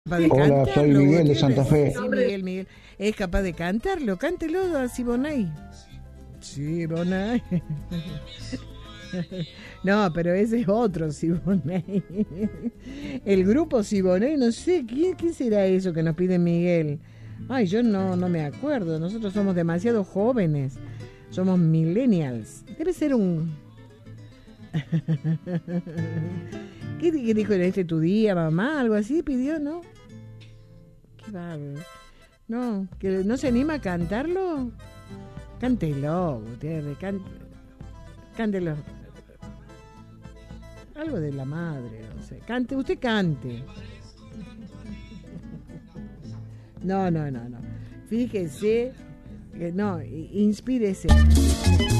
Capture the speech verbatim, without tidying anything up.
capaz de Hola, cantarlo, soy Miguel de Gutiérrez. Santa Fe. Sí, Miguel, Miguel. Es capaz de cantarlo, cántelo a Siboney. Siboney. No, pero ese es otro Siboney. El grupo Siboney, no sé, ¿quién, ¿quién será eso que nos pide Miguel? Ay, yo no, no me acuerdo. Nosotros somos demasiado jóvenes. Somos millennials. Debe ser un... ¿Qué, qué dijo en este tu día, mamá? Algo así pidió, ¿no? Qué bárbaro. No, que no se anima a cantarlo. Cántelo, Gutiérrez, can... cántelo. Algo de la madre, no sé. Cante, usted cante. No, no, no, no. Fíjese, que no, inspírese.